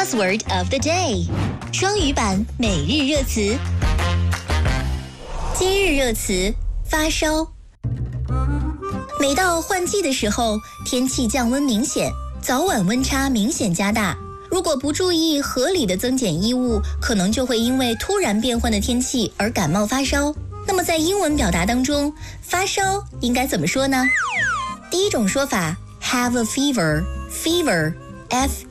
Buzzword of the day， 双语版每日热词。今日热词：发烧。每到换季的时候，天气降温明显，早晚温差明显加大。如果不注意合理的增减衣物，可能就会因为突然变换的天气而感冒发烧。那么在英文表达当中，发烧应该怎么说呢？第一种说法 have a fever， fever F